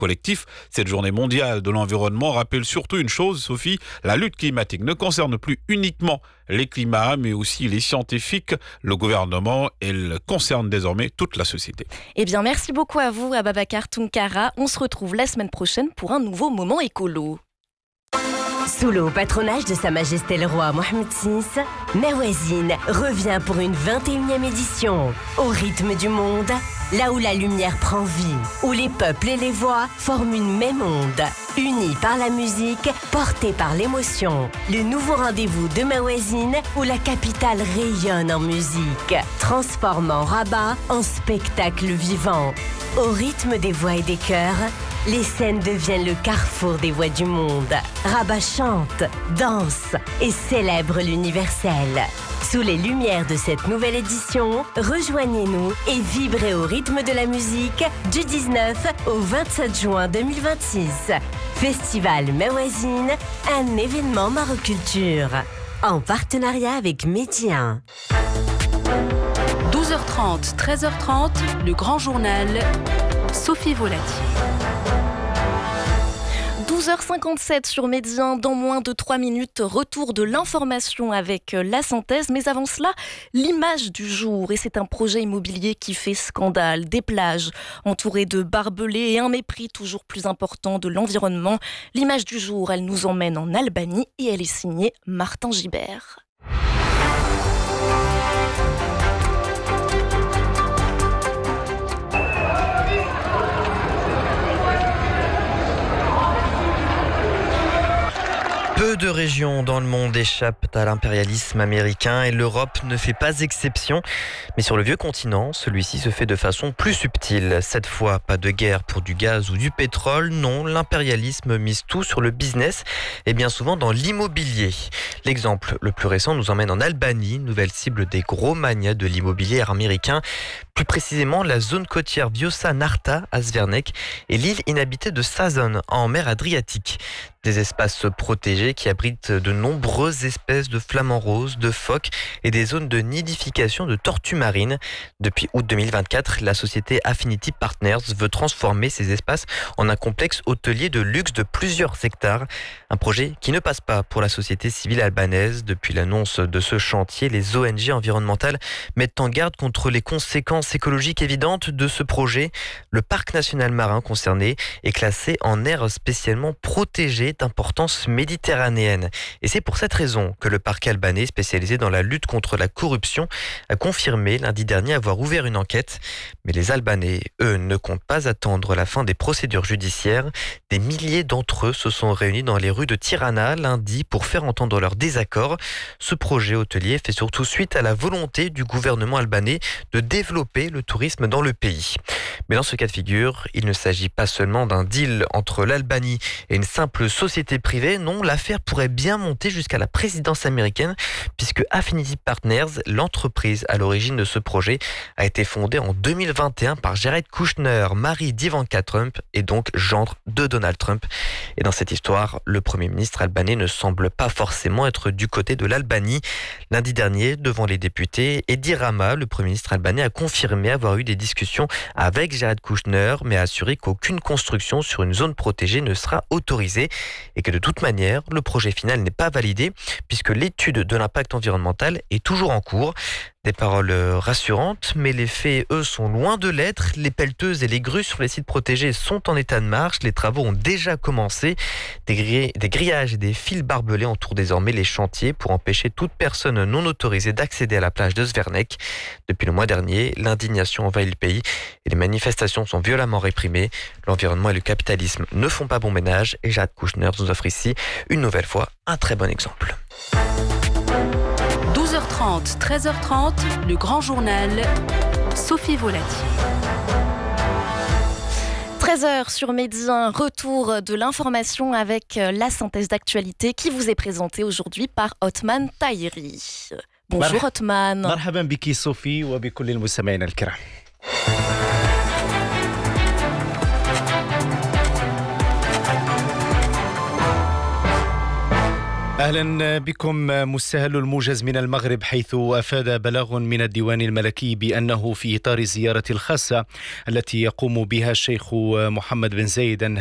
collectif. Cette journée mondiale de l'environnement rappelle surtout une chose, Sophie, la lutte climatique ne concerne plus uniquement les climats, mais aussi les scientifiques, le gouvernement, elle concerne désormais toute la société. Eh bien, merci beaucoup à vous, Ababacar Tounkara. On se retrouve la semaine prochaine pour un nouveau moment écolo. Sous le haut patronage de Sa Majesté le Roi Mohammed VI, Mawazine revient pour une 21e édition. Au rythme du monde, là où la lumière prend vie, où les peuples et les voix forment une même onde. Unis par la musique, portés par l'émotion. Le nouveau rendez-vous de Mawazine où la capitale rayonne en musique, transformant Rabat en spectacle vivant. Au rythme des voix et des chœurs, les scènes deviennent le carrefour des voix du monde. Rabat chante, danse et célèbre l'universel. Sous les lumières de cette nouvelle édition, rejoignez-nous et vibrez au rythme de la musique du 19 au 27 juin 2026. Festival Mawazine, un événement Maroculture. En partenariat avec Médien. 12h30, 13h30, le grand journal, Sophie Volatier. 12h57 sur Médien, dans moins de 3 minutes, retour de l'information avec la synthèse. Mais avant cela, l'image du jour. Et c'est un projet immobilier qui fait scandale. Des plages entourées de barbelés et un mépris toujours plus important de l'environnement. L'image du jour, elle nous emmène en Albanie et elle est signée Martin Gibert. Peu de régions dans le monde échappent à l'impérialisme américain et l'Europe ne fait pas exception. Mais sur le vieux continent, celui-ci se fait de façon plus subtile. Cette fois, pas de guerre pour du gaz ou du pétrole. Non, l'impérialisme mise tout sur le business et bien souvent dans l'immobilier. L'exemple le plus récent nous emmène en Albanie, nouvelle cible des gros magnats de l'immobilier américain. Plus précisément, la zone côtière Vjosa Narta à Zvernek et l'île inhabitée de Sazon en mer Adriatique. Des espaces protégés qui abritent de nombreuses espèces de flamants roses, de phoques et des zones de nidification de tortues marines. Depuis août 2024, la société Affinity Partners veut transformer ces espaces en un complexe hôtelier de luxe de plusieurs hectares. Un projet qui ne passe pas pour la société civile albanaise. Depuis l'annonce de ce chantier, les ONG environnementales mettent en garde contre les conséquences écologiques évidentes de ce projet. Le parc national marin concerné est classé en aire spécialement protégée d'importance méditerranéenne. Et c'est pour cette raison que le parquet albanais, spécialisé dans la lutte contre la corruption, a confirmé lundi dernier avoir ouvert une enquête. Mais les Albanais, eux, ne comptent pas attendre la fin des procédures judiciaires. Des milliers d'entre eux se sont réunis dans les rues de Tirana lundi pour faire entendre leur désaccord. Ce projet hôtelier fait surtout suite à la volonté du gouvernement albanais de développer le tourisme dans le pays. Mais dans ce cas de figure, il ne s'agit pas seulement d'un deal entre l'Albanie et une simple société privée. Non, l'affaire pourrait bien monter jusqu'à la présidence américaine puisque Affinity Partners, l'entreprise à l'origine de ce projet, a été fondée en 2021 par Jared Kushner, mari d'Ivanka Trump et donc gendre de Donald Trump. Et dans cette histoire, le Premier ministre albanais ne semble pas forcément être du côté de l'Albanie. Lundi dernier, devant les députés, Edi Rama, le Premier ministre albanais, a confirmé avoir eu des discussions avec Jared Kushner, mais a assuré qu'aucune construction sur une zone protégée ne sera autorisée et que de toute manière, le projet final n'est pas validé puisque l'étude de l'impact environnemental est toujours en cours. Des paroles rassurantes, mais les faits, eux, sont loin de l'être. Les pelleteuses et les grues sur les sites protégés sont en état de marche. Les travaux ont déjà commencé. Des grillages et des fils barbelés entourent désormais les chantiers pour empêcher toute personne non autorisée d'accéder à la plage de Zvernek. Depuis le mois dernier, l'indignation envahit le pays et les manifestations sont violemment réprimées. L'environnement et le capitalisme ne font pas bon ménage et Jared Kushner nous offre ici, une nouvelle fois, un très bon exemple. 12h30, 13h30, le grand journal, Sophie Volatier. 13h sur Médien, retour de l'information avec la synthèse d'actualité qui vous est présentée aujourd'hui par Othman Tahiri. Bonjour Othman. مرحبا بك صوفي وبكل المستمعين الكرام. أهلا بكم. مستهل الموجز من المغرب، حيث أفاد بلاغ من الديوان الملكي بأنه في إطار الزيارة الخاصة التي يقوم بها الشيخ محمد بن زايد